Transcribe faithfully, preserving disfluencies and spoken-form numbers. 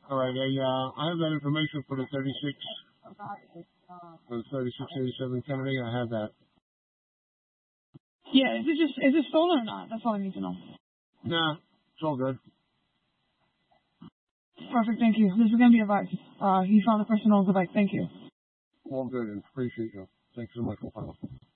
All right, I, uh, I have that information for the thirty-six, for the thirty-six eighty-seven Kennedy. I have that. Yeah, is it just is it stolen or not? That's all I need to know. Nah, it's all good. Perfect, thank you. This is gonna be a bike. Uh, he found the person who owns the bike. Thank you. All good, and appreciate you. Thanks so much for calling.